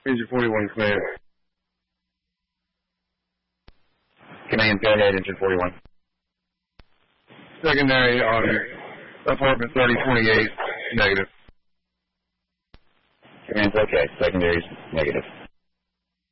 Engine 41, command. Command, go ahead, Engine 41. Secondary on apartment 3028, negative. Command's okay. Secondary's negative.